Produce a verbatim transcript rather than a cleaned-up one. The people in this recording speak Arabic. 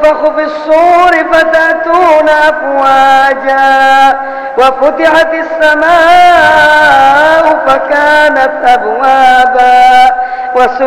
ينفخ في الصور فتأتون أفواجا وفتحت السماء فكانت أبوابا